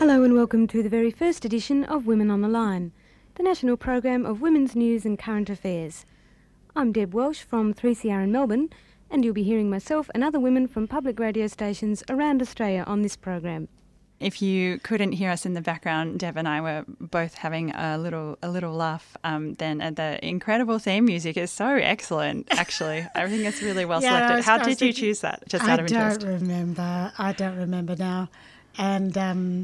Hello and welcome to the very first edition of Women on the Line, the national program of women's news and current affairs. I'm Deb Welsh from 3CR in Melbourne, and you'll be hearing myself and other women from public radio stations around Australia on this program. If you couldn't hear us in the background, Deb and I were both having a little laugh. Then the incredible theme music is so excellent, actually. I think it's really well selected. How did you choose that, just out of interest? I don't remember now. And,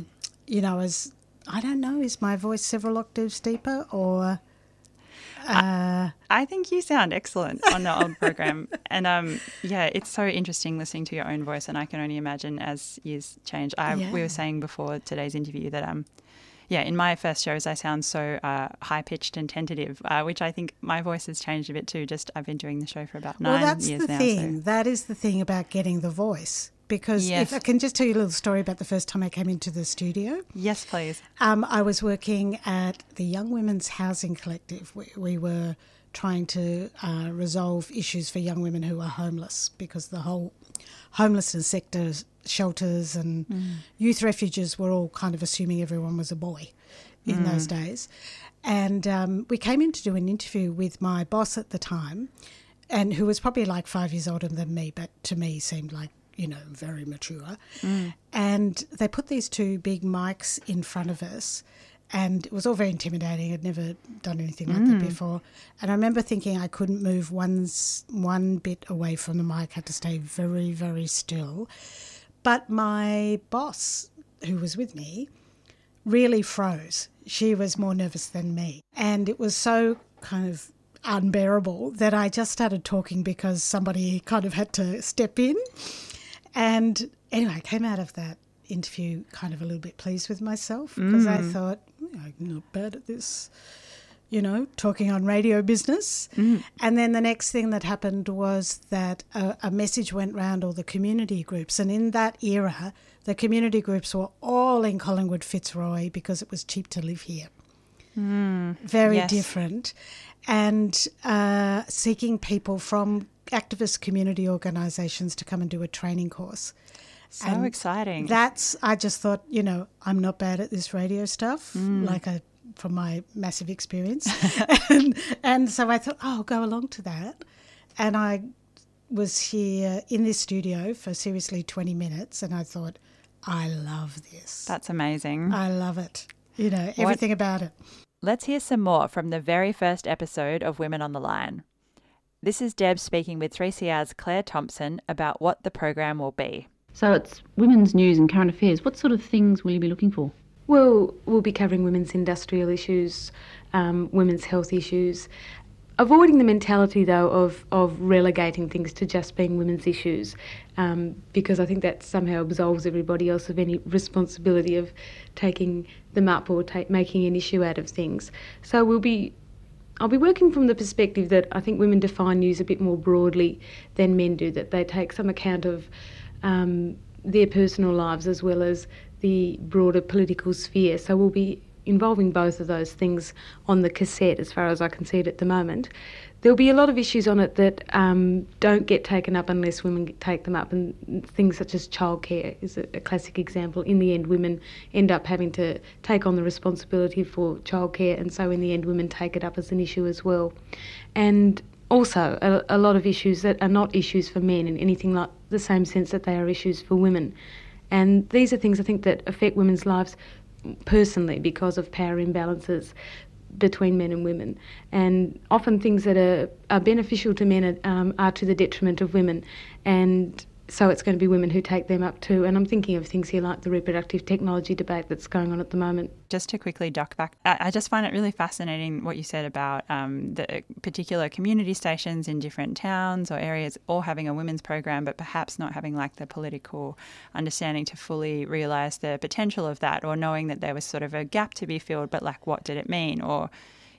I don't know, is my voice several octaves deeper or... I think you sound excellent on the old program. And, it's so interesting listening to your own voice, and I can only imagine as years change. We were saying before today's interview that, in my first shows I sound so high-pitched and tentative, which I think my voice has changed a bit too. I've been doing the show for about 9 years now. Well, that's the thing. So. That is the thing about getting the voice. Because yes. If I can just tell you a little story about the first time I came into the studio. Yes, please. I was working at the Young Women's Housing Collective. We were trying to resolve issues for young women who are homeless, because the whole homelessness sector, shelters and youth refuges were all kind of assuming everyone was a boy in those days. And we came in to do an interview with my boss at the time, and who was probably like 5 years older than me, but to me seemed like, very mature. And they put these two big mics in front of us, and it was all very intimidating. I'd never done anything like that before. And I remember thinking I couldn't move one bit away from the mic, had to stay very, very still. But my boss, who was with me, really froze. She was more nervous than me. And it was so kind of unbearable that I just started talking because somebody kind of had to step in. And anyway, I came out of that interview kind of a little bit pleased with myself, because I thought, I'm not bad at this, talking on radio business. And then the next thing that happened was that a message went round all the community groups. And in that era, the community groups were all in Collingwood Fitzroy because it was cheap to live here. Very different. And seeking people from activist community organisations to come and do a training course. So exciting. I just thought, I'm not bad at this radio stuff, from my massive experience. and so I thought, I'll go along to that. And I was here in this studio for seriously 20 minutes, and I thought, I love this. That's amazing. I love it. Everything about it. Let's hear some more from the very first episode of Women on the Line. This is Deb speaking with 3CR's Claire Thompson about what the program will be. So it's women's news and current affairs. What sort of things will you be looking for? Well, we'll be covering women's industrial issues, women's health issues, avoiding the mentality, though, of relegating things to just being women's issues, because I think that somehow absolves everybody else of any responsibility of taking them up or making an issue out of things. So I'll be working from the perspective that I think women define news a bit more broadly than men do, that they take some account of their personal lives as well as the broader political sphere. So we'll be involving both of those things on the cassette, as far as I can see it at the moment. There'll be a lot of issues on it that don't get taken up unless women take them up, and things such as childcare is a classic example. In the end, women end up having to take on the responsibility for childcare, and so in the end, women take it up as an issue as well. And also a lot of issues that are not issues for men in anything like the same sense that they are issues for women. And these are things I think that affect women's lives personally because of power imbalances between men and women, and often things that are beneficial to men are to the detriment of women, and so it's going to be women who take them up too. And I'm thinking of things here like the reproductive technology debate that's going on at the moment. Just to quickly duck back, I just find it really fascinating what you said about the particular community stations in different towns or areas all having a women's program, but perhaps not having like the political understanding to fully realise the potential of that, or knowing that there was sort of a gap to be filled, but like what did it mean? Or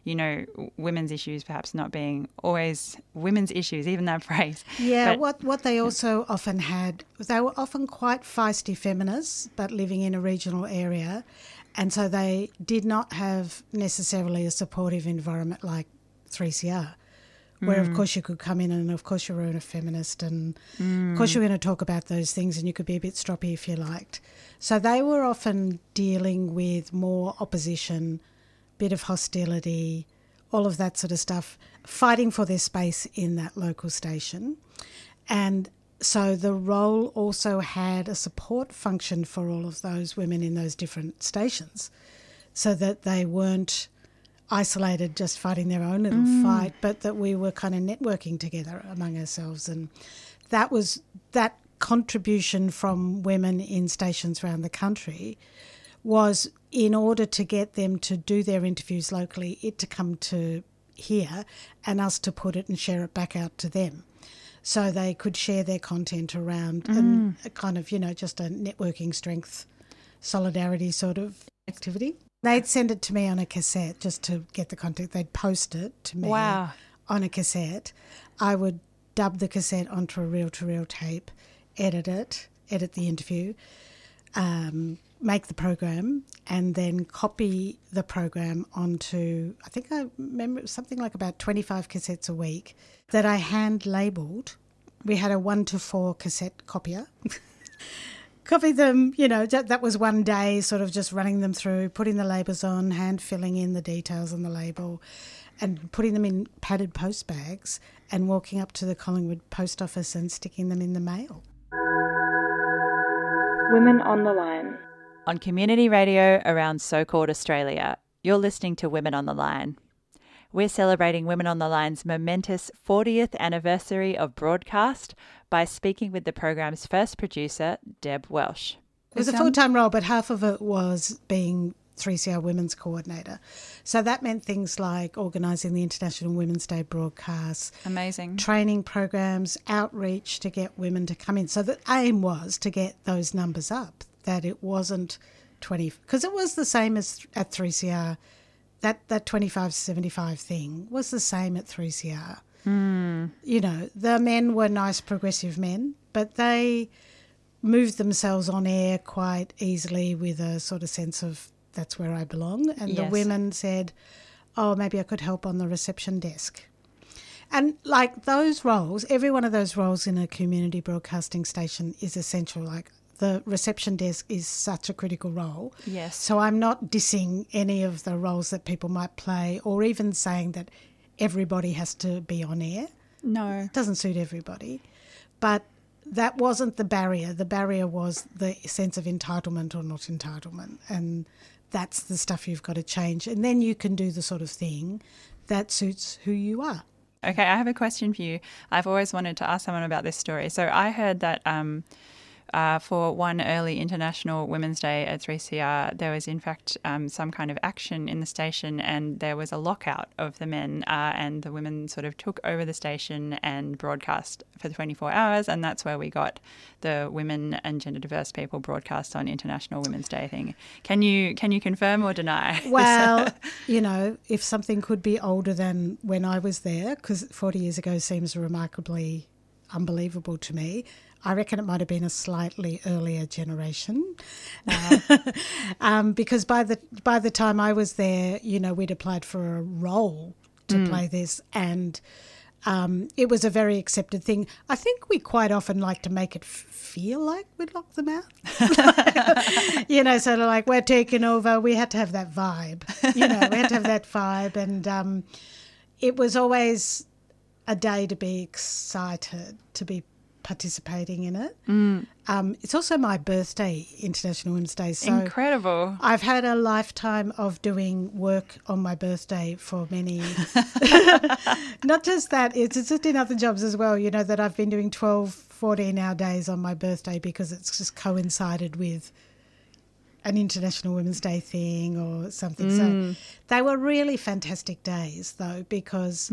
women's issues perhaps not being always women's issues, even that phrase. Yeah, but what they also often had, they were often quite feisty feminists, but living in a regional area, and so they did not have necessarily a supportive environment like 3CR, where of course you could come in and of course you were a feminist and of course you were going to talk about those things and you could be a bit stroppy if you liked. So they were often dealing with more opposition, bit of hostility, all of that sort of stuff, fighting for their space in that local station. And so the role also had a support function for all of those women in those different stations so that they weren't isolated just fighting their own little fight, but that we were kind of networking together among ourselves. And that was that contribution from women in stations around the country was in order to get them to do their interviews locally, it to come to here and us to put it and share it back out to them. So they could share their content around and kind of, just a networking strength, solidarity sort of activity. They'd send it to me on a cassette just to get the content. They'd post it to me on a cassette. I would dub the cassette onto a reel-to-reel tape, edit the interview, make the program, and then copy the program onto, I think I remember something like about 25 cassettes a week that I hand-labelled. We had a 1-to-4 cassette copier. Copy them, that was one day, sort of just running them through, putting the labels on, hand filling in the details on the label and putting them in padded post bags and walking up to the Collingwood post office and sticking them in the mail. Women on the Line. On community radio around so-called Australia, you're listening to Women on the Line. We're celebrating Women on the Line's momentous 40th anniversary of broadcast by speaking with the program's first producer, Deb Welsh. It was a full-time role, but half of it was being 3CR Women's Coordinator. So that meant things like organising the International Women's Day broadcasts. Amazing. Training programs, outreach to get women to come in. So the aim was to get those numbers up, that it wasn't 20, because it was the same as at 3CR. That 25-75 thing was the same at 3CR. The men were nice progressive men, but they moved themselves on air quite easily with a sort of sense of that's where I belong. And the women said, oh, maybe I could help on the reception desk. And like those roles, every one of those roles in a community broadcasting station is essential. Like the reception desk is such a critical role. Yes. So I'm not dissing any of the roles that people might play or even saying that everybody has to be on air. No. It doesn't suit everybody. But that wasn't the barrier. The barrier was the sense of entitlement or not entitlement. And that's the stuff you've got to change. And then you can do the sort of thing that suits who you are. Okay, I have a question for you. I've always wanted to ask someone about this story. So I heard that for one early International Women's Day at 3CR, there was in fact some kind of action in the station and there was a lockout of the men and the women sort of took over the station and broadcast for 24 hours, and that's where we got the women and gender diverse people broadcast on International Women's Day thing. Can you confirm or deny? Well, if something could be older than when I was there, because 40 years ago seems remarkably unbelievable to me, I reckon it might have been a slightly earlier generation, because by the time I was there, we'd applied for a role to play this, and it was a very accepted thing. I think we quite often like to make it feel like we'd lock them out, sort of like we're taking over. We had to have that vibe, we had to have that vibe, and it was always a day to be excited to be participating in it. It's also my birthday, International Women's Day. So incredible. I've had a lifetime of doing work on my birthday for many, not just that, it's just in other jobs as well, that I've been doing 12, 14-hour days on my birthday because it's just coincided with an International Women's Day thing or something. So they were really fantastic days though, because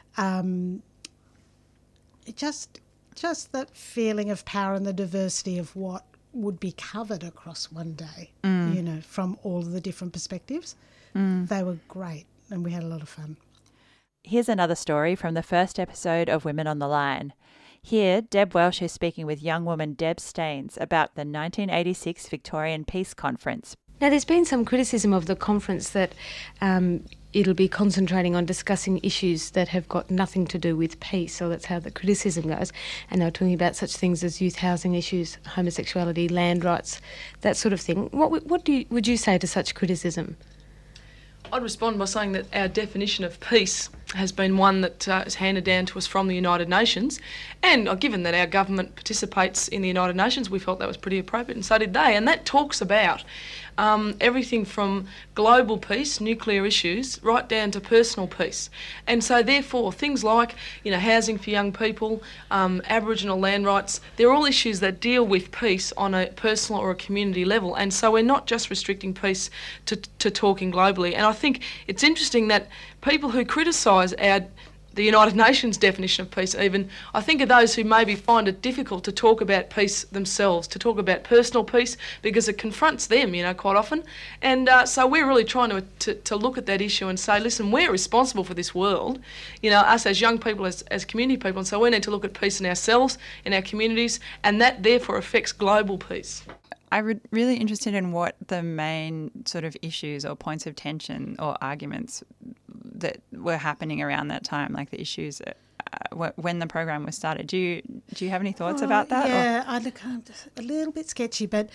just that feeling of power and the diversity of what would be covered across one day, from all the different perspectives. They were great and we had a lot of fun. Here's another story from the first episode of Women on the Line. Here, Deb Welsh is speaking with young woman Deb Staines about the 1986 Victorian Peace Conference. Now, there's been some criticism of the conference that it'll be concentrating on discussing issues that have got nothing to do with peace, or that's how the criticism goes. And they were talking about such things as youth housing issues, homosexuality, land rights, that sort of thing. What would you say to such criticism? I'd respond by saying that our definition of peace has been one that is handed down to us from the United Nations, and given that our government participates in the United Nations, we felt that was pretty appropriate, and so did they. And that talks about everything from global peace, nuclear issues, right down to personal peace. And so therefore things like, housing for young people, Aboriginal land rights, they're all issues that deal with peace on a personal or a community level. And so we're not just restricting peace to talking globally. And I think it's interesting that people who criticise the United Nations definition of peace even, I think are those who maybe find it difficult to talk about peace themselves, to talk about personal peace, because it confronts them, quite often. And so we're really trying to look at that issue and say, listen, we're responsible for this world, us as young people, as community people, and so we need to look at peace in ourselves, in our communities, and that therefore affects global peace. I'm really interested in what the main sort of issues or points of tension or arguments that were happening around that time, like the issues when the program was started. Do you have any thoughts about that? Yeah, I look a little bit sketchy, but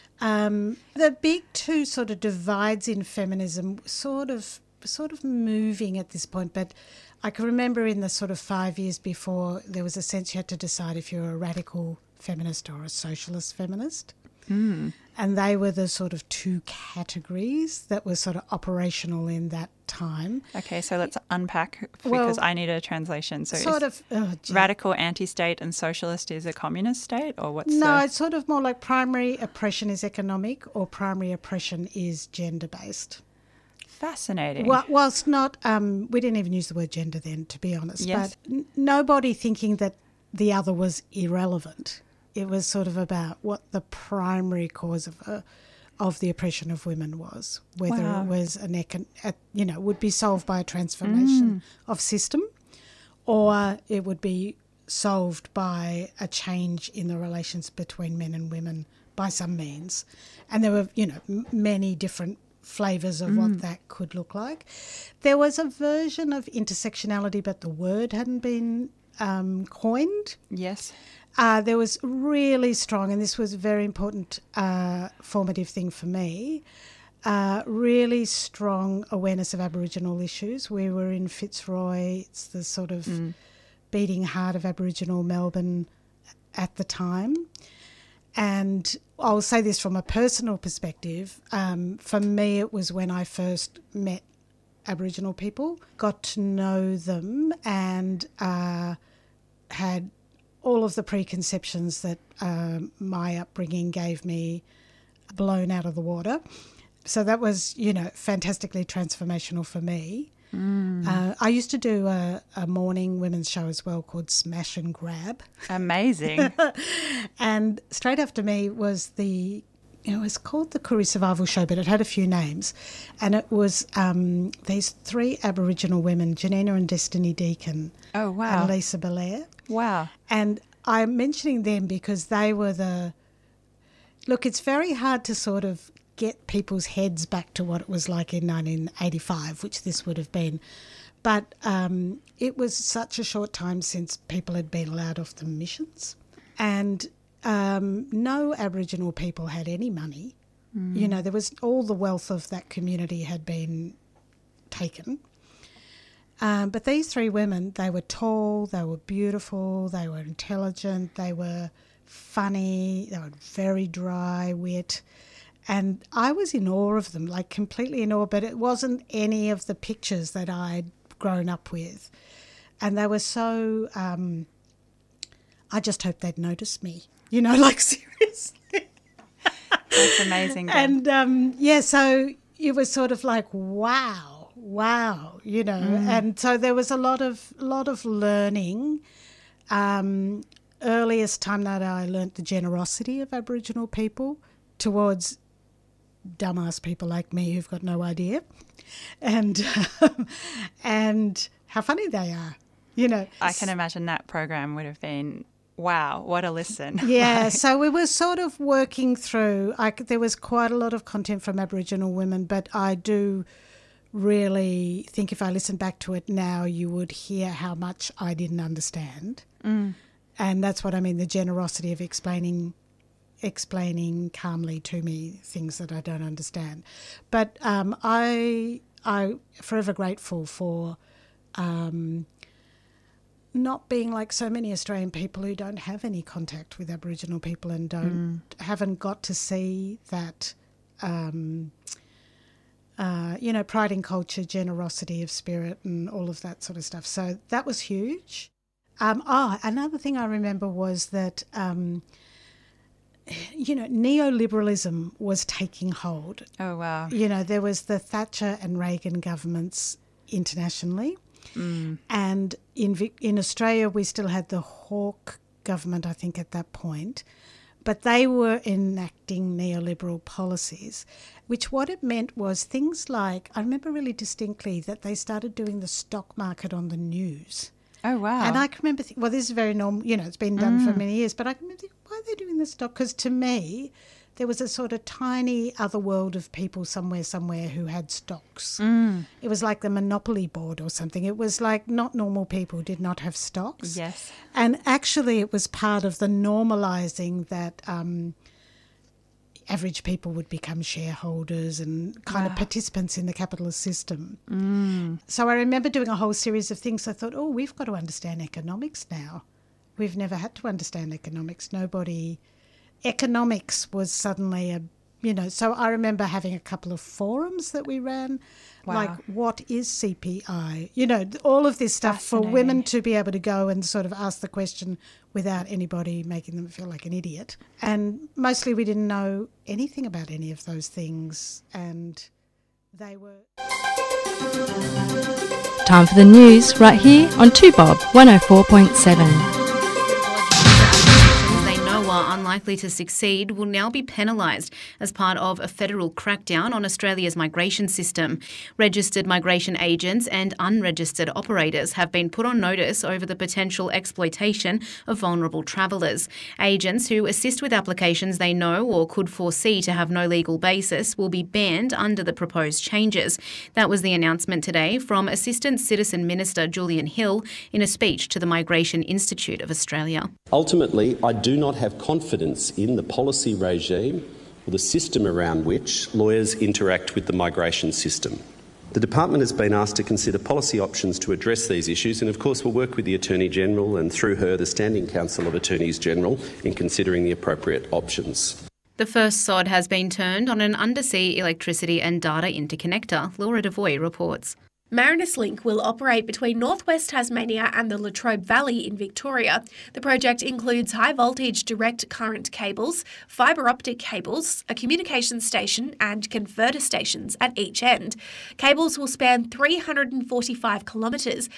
the big two sort of divides in feminism sort of moving at this point, but I can remember in the sort of 5 years before, there was a sense you had to decide if you're a radical feminist or a socialist feminist. Mm. And they were the sort of two categories that were sort of operational in that time. Okay, so let's unpack, because I need a translation. So sort of radical anti-state and socialist is a communist state, or what's it's sort of more like primary oppression is economic or primary oppression is gender-based. Fascinating. Well, whilst not, we didn't even use the word gender then, to be honest, yes. But nobody thinking that the other was irrelevant. It was sort of about what the primary cause of the oppression of women was, whether it was would be solved by a transformation of system, or it would be solved by a change in the relations between men and women by some means. And there were, many different flavours of what that could look like. There was a version of intersectionality, but the word hadn't been coined. Yes. There was really strong, and this was a very important formative thing for me, really strong awareness of Aboriginal issues. We were in Fitzroy, it's the sort of beating heart of Aboriginal Melbourne at the time. And I'll say this from a personal perspective. For me, it was when I first met Aboriginal people, got to know them, and had all of the preconceptions that my upbringing gave me blown out of the water. So that was, fantastically transformational for me. I used to do a morning women's show as well called Smash and Grab. Amazing. And straight after me was it was called the Koori Survival Show, but it had a few names. And it was these three Aboriginal women, Janina and Destiny Deacon. Oh, wow. And Lisa Belair. Wow. And I'm mentioning them because they were look, it's very hard to sort of get people's heads back to what it was like in 1985, which this would have been. But it was such a short time since people had been allowed off the missions. And no Aboriginal people had any money. There was all the wealth of that community had been taken. But these three women, they were tall, they were beautiful, they were intelligent, they were funny, they were very dry wit. And I was in awe of them, like completely in awe, but it wasn't any of the pictures that I'd grown up with. And they were so, I just hoped they'd notice me, like seriously. That's amazing. And so it was sort of like, wow, and so there was a lot of learning. Earliest time that I learnt the generosity of Aboriginal people towards dumbass people like me who've got no idea, and how funny they are, I can imagine that program would have been, wow, what a listen. Yeah, so we were sort of working through, there was quite a lot of content from Aboriginal women, but I do really think if I listened back to it now, you would hear how much I didn't understand. And that's what I mean, the generosity of explaining calmly to me things that I don't understand. But I forever grateful for not being like so many Australian people who don't have any contact with Aboriginal people and haven't got to see that, pride in culture, generosity of spirit and all of that sort of stuff. So that was huge. Another thing I remember was that, neoliberalism was taking hold. Oh, wow. There was the Thatcher and Reagan governments internationally. And in Australia, we still had the Hawke government, I think, at that point. But they were enacting neoliberal policies, which what it meant was things like, I remember really distinctly that they started doing the stock market on the news. Oh, wow. And I can remember, this is very normal, it's been done for many years, but I can remember thinking, why are they doing this stock? Because to me, there was a sort of tiny other world of people somewhere who had stocks. It was like the Monopoly board or something. It was like not normal people did not have stocks. Yes. And actually it was part of the normalising that average people would become shareholders and kind of participants in the capitalist system. So I remember doing a whole series of things. I thought, we've got to understand economics now. We've never had to understand economics. Economics was suddenly so I remember having a couple of forums that we ran, like what is CPI? All of this stuff for women to be able to go and sort of ask the question without anybody making them feel like an idiot. And mostly we didn't know anything about any of those things, and they were... Time for the news right here on 2Bob 104.7. Unlikely to succeed will now be penalised as part of a federal crackdown on Australia's migration system. Registered migration agents and unregistered operators have been put on notice over the potential exploitation of vulnerable travellers. Agents who assist with applications they know or could foresee to have no legal basis will be banned under the proposed changes. That was the announcement today from Assistant Citizen Minister Julian Hill in a speech to the Migration Institute of Australia. Ultimately, I do not have confidence in the policy regime or the system around which lawyers interact with the migration system. The Department has been asked to consider policy options to address these issues, and of course we'll work with the Attorney-General and through her the Standing Council of Attorneys-General in considering the appropriate options. The first sod has been turned on an undersea electricity and data interconnector, Laura Devoy reports. Marinus Link will operate between northwest Tasmania and the Latrobe Valley in Victoria. The project includes high-voltage direct current cables, fibre optic cables, a communications station and converter stations at each end. Cables will span 345 kilometres.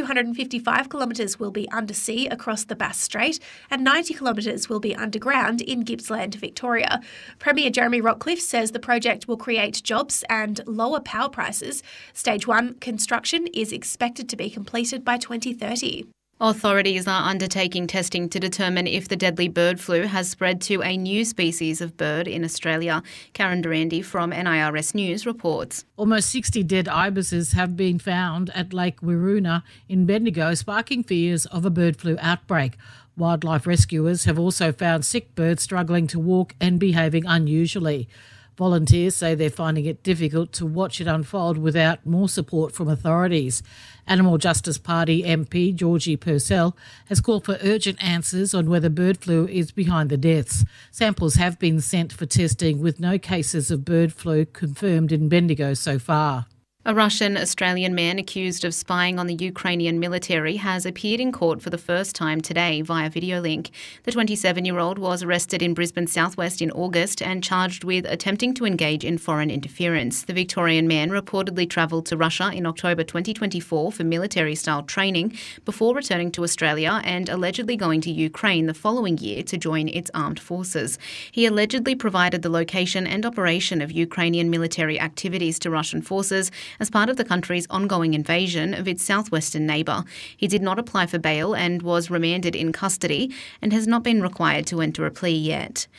255 kilometres will be undersea across the Bass Strait and 90 kilometres will be underground in Gippsland, Victoria. Premier Jeremy Rockcliffe says the project will create jobs and lower power prices. Stage 1 construction is expected to be completed by 2030. Authorities are undertaking testing to determine if the deadly bird flu has spread to a new species of bird in Australia. Karen Durandi from NIRS News reports. Almost 60 dead ibises have been found at Lake Wirroona in Bendigo, sparking fears of a bird flu outbreak. Wildlife rescuers have also found sick birds struggling to walk and behaving unusually. Volunteers say they're finding it difficult to watch it unfold without more support from authorities. Animal Justice Party MP Georgie Purcell has called for urgent answers on whether bird flu is behind the deaths. Samples have been sent for testing with no cases of bird flu confirmed in Bendigo so far. A Russian-Australian man accused of spying on the Ukrainian military has appeared in court for the first time today via video link. The 27-year-old was arrested in Brisbane southwest in August and charged with attempting to engage in foreign interference. The Victorian man reportedly travelled to Russia in October 2024 for military-style training before returning to Australia and allegedly going to Ukraine the following year to join its armed forces. He allegedly provided the location and operation of Ukrainian military activities to Russian forces as part of the country's ongoing invasion of its southwestern neighbour. He did not apply for bail and was remanded in custody and has not been required to enter a plea yet.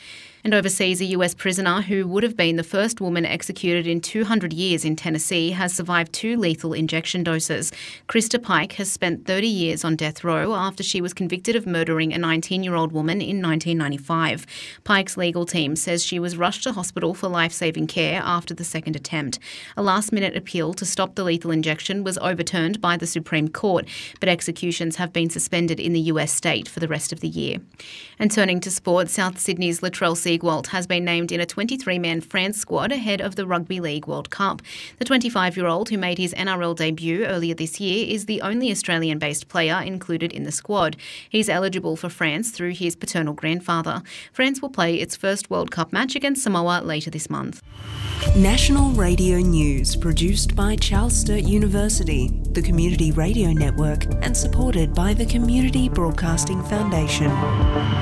And overseas, a US prisoner who would have been the first woman executed in 200 years in Tennessee has survived 2 lethal injection doses. Krista Pike has spent 30 years on death row after she was convicted of murdering a 19-year-old woman in 1995. Pike's legal team says she was rushed to hospital for life-saving care after the second attempt. A last-minute appeal to stop the lethal injection was overturned by the Supreme Court, but executions have been suspended in the US state for the rest of the year. And turning to sport, South Sydney's Latrell Siegwalt has been named in a 23-man France squad ahead of the Rugby League World Cup. The 25-year-old who made his NRL debut earlier this year is the only Australian-based player included in the squad. He's eligible for France through his paternal grandfather. France will play its first World Cup match against Samoa later this month. National Radio News, produced by Charles Sturt University, the Community Radio Network, and supported by the Community Broadcasting Foundation.